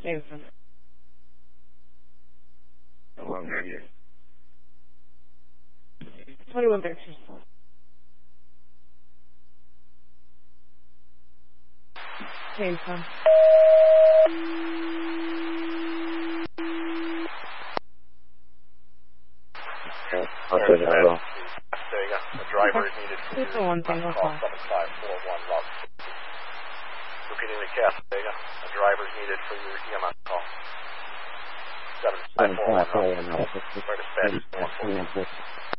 Davidson. 2113. Jamestown. Okay, I'll take it out. There you go. A driver is needed for your One thing, call 7541 Route 60. Repeating the cast, there you go. A driver is needed for your EMS call. 7541 Route 60. Where dispatch is 140.